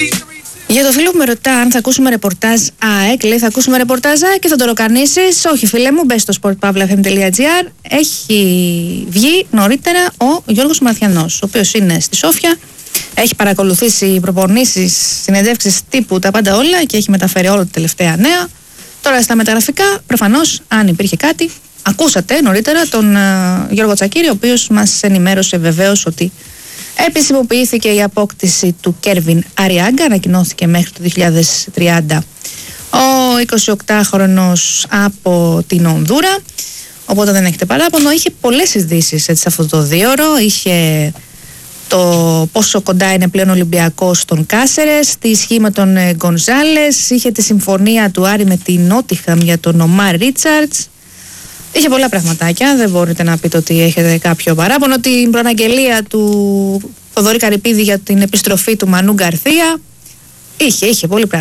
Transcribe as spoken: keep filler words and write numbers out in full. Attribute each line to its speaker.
Speaker 1: Για το φίλο που με ρωτά αν θα ακούσουμε ρεπορτάζ ΑΕΚ, λέει θα ακούσουμε ρεπορτάζ ΑΕΚ και θα το ροκανίσεις. Όχι φίλε μου, μπες στο sport pavla f m dot gr. Έχει βγει νωρίτερα ο Γιώργος Μαρθιανός, ο οποίος είναι στη Σόφια. Έχει παρακολουθήσει προπονήσεις, συνεντεύξεις τύπου, τα πάντα όλα και έχει μεταφέρει όλα τα τελευταία νέα. Τώρα στα μεταγραφικά, προφανώς, αν υπήρχε κάτι, ακούσατε νωρίτερα τον uh, Γιώργο Τσακίρη, ο οποίος μας ενημέρωσε βεβαίως ότι επισημοποιήθηκε η απόκτηση του Κέρβιν Αριάγκα, ανακοινώθηκε μέχρι το δύο χιλιάδες τριάντα ο εικοσιοκτάχρονος από την Ονδούρα, οπότε δεν έχετε παράπονο. Είχε πολλές ειδήσεις έτσι αυτό το δίωρο, είχε το πόσο κοντά είναι πλέον ο Ολυμπιακός στον Κάσερες, τη ισχύ με τον Γκονζάλες, είχε τη συμφωνία του Άρη με την Νότιχαμ για τον Ομάρ Ρίτσαρτς. Είχε πολλά πραγματάκια, δεν μπορείτε να πείτε ότι έχετε κάποιο παράπονο. Την προαναγγελία του Θοδωρή Καρυπίδη για την επιστροφή του Μανού Γκαρθία. Είχε, είχε πολύ πράγμα.